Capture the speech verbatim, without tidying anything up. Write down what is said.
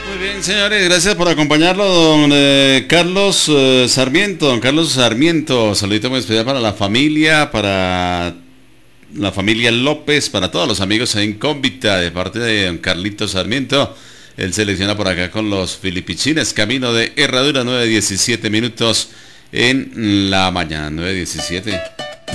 Muy bien, señores, gracias por acompañarlo, don eh, Carlos eh, Sarmiento, don Carlos Sarmiento, saludito muy especial para la familia, para la familia López, para todos los amigos en Cómbita, de parte de don Carlito Sarmiento. Él selecciona por acá con los filipichines, camino de Herradura, nueve diecisiete minutos en la mañana, nueve diecisiete.